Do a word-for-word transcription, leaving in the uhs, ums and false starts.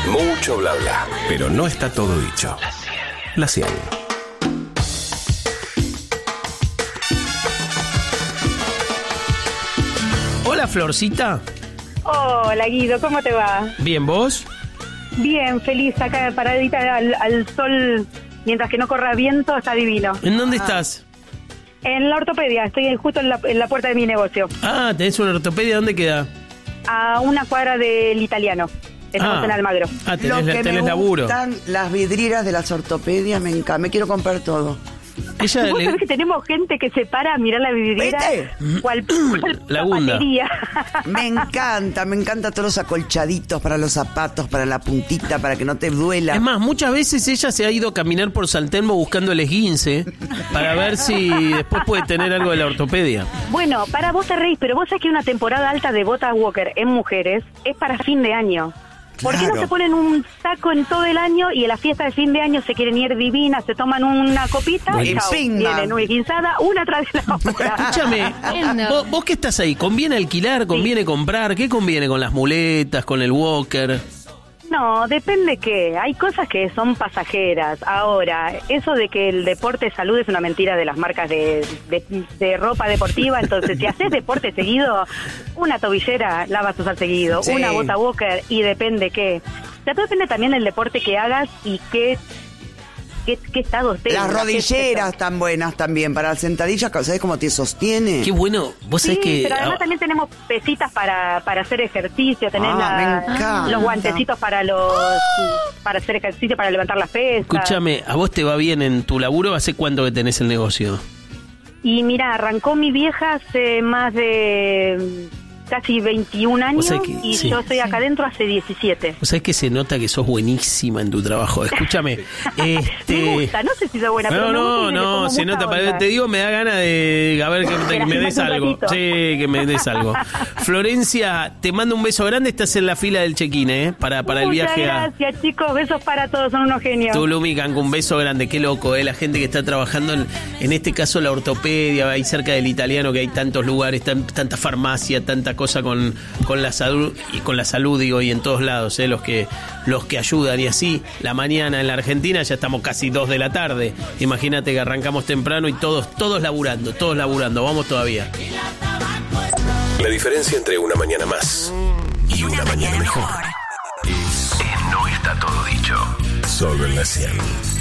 Mucho bla bla, pero no está todo dicho. La cien. Hola, Florcita. Hola, Guido, ¿cómo te va? Bien, ¿vos? Bien, feliz, acá paradita al, al sol, mientras que no corra viento, está divino. ¿En dónde estás? En la ortopedia, estoy justo en la, en la puerta de mi negocio. Ah, ¿tenés una ortopedia? ¿Dónde queda? A una cuadra del Italiano. Estamos Ah. en Almagro. Ah, Lo tenés, que tenés me laburo. gustan las vidrieras de las ortopedias, me encanta, me quiero comprar todo. Ella ¿Vos le- sabés que tenemos gente que se para a mirar la vidriera? ¿Viste? ¿Cuál, cuál La gunda. zapatería? Me encanta, me encanta todos los acolchaditos para los zapatos, para la puntita, para que no te duela. Es más, muchas veces ella se ha ido a caminar por San Telmo buscando el esguince para ver si después puede tener algo de la ortopedia. Bueno, para vos te reís, pero vos sabés que una temporada alta de Bota Walker en mujeres es para fin de año. ¿Por qué no Claro. se ponen un saco en todo el año y en la fiesta de fin de año se quieren ir divinas, se toman una copita y Buenísimo. chau, vienen una guinzada, una tras de la otra? Escúchame, vos, vos que estás ahí, ¿conviene alquilar, conviene comprar? ¿Qué conviene con las muletas, con el walker? No, depende qué. Hay cosas que son pasajeras. Ahora, eso de que el deporte es salud es una mentira de las marcas de, de, de ropa deportiva. Entonces, si haces deporte seguido, una tobillera la vas a usar seguido, Sí. una bota walker y depende qué. O sea, todo depende también del deporte que hagas y qué, qué, qué estado estés. Las rodilleras están buenas también, para las sentadillas, ¿sabés cómo te sostiene? Qué bueno, vos Sí, sabés que... pero además ah, también tenemos pesitas para, para hacer ejercicio, tener Ah, la- me encanta. los guantecitos para los para hacer ejercicio, para levantar las pesas. Escúchame, ¿a vos te va bien en tu laburo? ¿Hace cuánto que tenés el negocio? Y mira, arrancó mi vieja hace más de casi veintiún años sea que- y sí. yo estoy acá adentro hace diecisiete. Vos sabés que se nota que sos buenísima en tu trabajo. Escúchame, este... Me gusta, no sé si soy buena, pero No, me gusta no, y le no, pongo se mucha nota, onda. te digo, me da ganas de, a ver, que, te- que me des Un algo. ratito. Sí, que me des algo. Florencia, te mando un beso grande, estás en la fila del check-in, ¿eh? Para, para el Muchas viaje a gracias, chicos, besos para todos, son unos genios. Tulum y Cancún. Un beso grande, qué loco, ¿eh? La gente que está trabajando, en, en este caso la ortopedia, ahí cerca del Italiano, que hay tantos lugares, tan- tanta farmacia, tanta cosa con, con la salud, y con la salud, digo, y en todos lados, ¿eh? Los que, los que ayudan, y así, la mañana en la Argentina ya estamos casi dos de la tarde. Imagínate que arrancamos temprano y todos, todos laburando, todos laburando, vamos todavía. La diferencia entre una mañana más y una mañana mejor es que no está todo dicho. Solo en la cien.